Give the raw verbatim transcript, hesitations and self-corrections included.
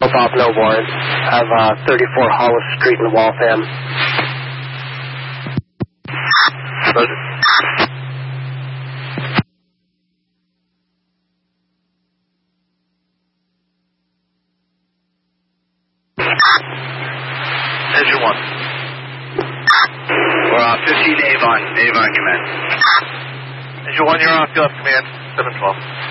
both off, no warrant. I have uh, thirty-four Hollis Street in Waltham. Roger. Engine one. We're off fifteen Avon. Avon, command. Engine one, you're off. You'll have command. seven twelve.